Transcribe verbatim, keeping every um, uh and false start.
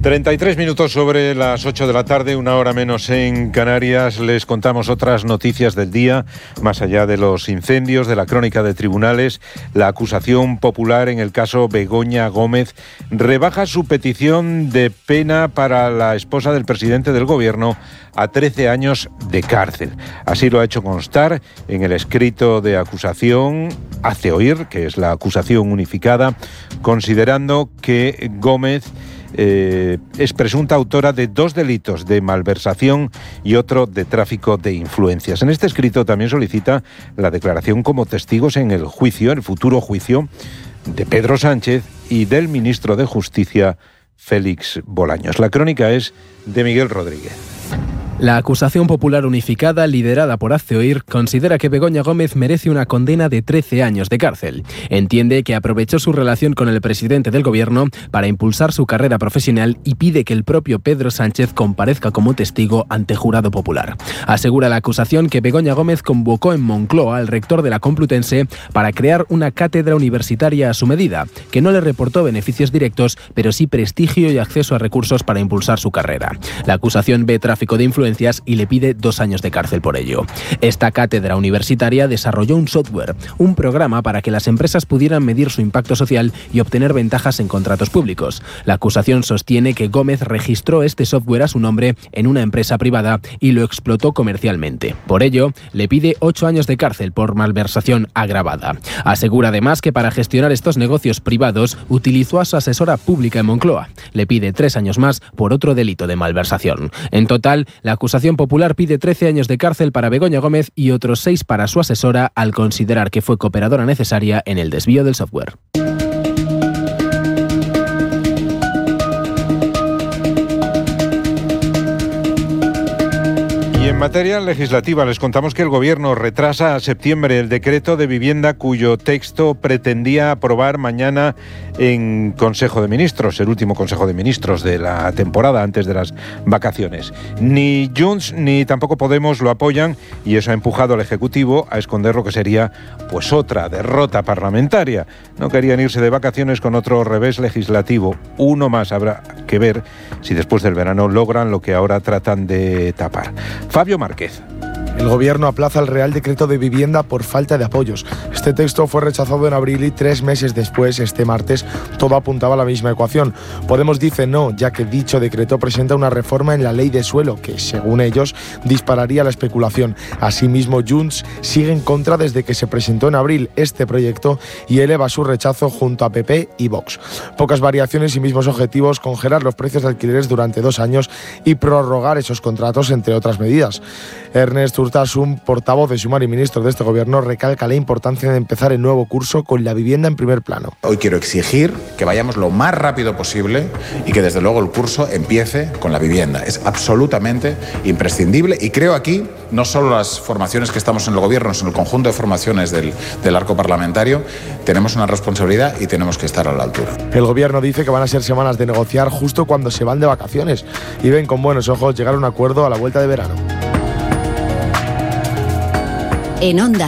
treinta y tres minutos sobre las ocho de la tarde, una hora menos en Canarias. Les contamos otras noticias del día, más allá de los incendios, de la crónica de tribunales. La acusación popular en el caso Begoña Gómez rebaja su petición de pena para la esposa del presidente del gobierno a trece años de cárcel. Así lo ha hecho constar en el escrito de acusación. Hace oír, que es la acusación unificada, considerando que Gómez Eh, es presunta autora de dos delitos de malversación y otro de tráfico de influencias. En este escrito también solicita la declaración como testigos en el juicio, el futuro juicio de Pedro Sánchez y del ministro de Justicia, Félix Bolaños. La crónica es de Miguel Rodríguez. La acusación popular unificada, liderada por Hazte Oír, considera que Begoña Gómez merece una condena de trece años de cárcel. Entiende que aprovechó su relación con el presidente del gobierno para impulsar su carrera profesional y pide que el propio Pedro Sánchez comparezca como testigo ante jurado popular. Asegura la acusación que Begoña Gómez convocó en Moncloa al rector de la Complutense para crear una cátedra universitaria a su medida, que no le reportó beneficios directos, pero sí prestigio y acceso a recursos para impulsar su carrera. La acusación ve tráfico de influencias y le pide dos años de cárcel por ello. Esta cátedra universitaria desarrolló un software, un programa para que las empresas pudieran medir su impacto social y obtener ventajas en contratos públicos. La acusación sostiene que Gómez registró este software a su nombre en una empresa privada y lo explotó comercialmente. Por ello, le pide ocho años de cárcel por malversación agravada. Asegura además que para gestionar estos negocios privados utilizó a su asesora pública en Moncloa. Le pide tres años más por otro delito de malversación. En total, la La acusación popular pide trece años de cárcel para Begoña Gómez y otros seis para su asesora al considerar que fue cooperadora necesaria en el desvío del software. Y en materia legislativa les contamos que el Gobierno retrasa a septiembre el decreto de vivienda cuyo texto pretendía aprobar mañana en Consejo de Ministros, el último Consejo de Ministros de la temporada antes de las vacaciones. Ni Junts ni tampoco Podemos lo apoyan y eso ha empujado al Ejecutivo a esconder lo que sería pues otra derrota parlamentaria. No querían irse de vacaciones con otro revés legislativo. Uno más. Habrá que ver si después del verano logran lo que ahora tratan de tapar. Fabio Márquez. El Gobierno aplaza el Real Decreto de Vivienda por falta de apoyos. Este texto fue rechazado en abril y tres meses después, este martes, todo apuntaba a la misma ecuación. Podemos dice no, ya que dicho decreto presenta una reforma en la ley de suelo que, según ellos, dispararía la especulación. Asimismo, Junts sigue en contra desde que se presentó en abril este proyecto y eleva su rechazo junto a P P y Vox. Pocas variaciones y mismos objetivos: congelar los precios de alquileres durante dos años y prorrogar esos contratos, entre otras medidas. Ernest Urtasun, portavoz de Sumar y ministro de este gobierno, recalca la importancia de empezar el nuevo curso con la vivienda en primer plano. Hoy quiero exigir que vayamos lo más rápido posible y que desde luego el curso empiece con la vivienda. Es absolutamente imprescindible y creo aquí no solo las formaciones que estamos en el gobierno, sino el conjunto de formaciones del, del arco parlamentario, tenemos una responsabilidad y tenemos que estar a la altura. El gobierno dice que van a ser semanas de negociar justo cuando se van de vacaciones y ven con buenos ojos llegar a un acuerdo a la vuelta de verano. En Onda